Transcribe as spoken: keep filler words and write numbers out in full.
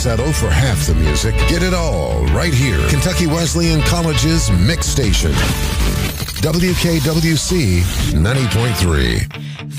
settle for half the music. Get it all right here. Kentucky Wesleyan College's Mix Station. W K W C ninety point three.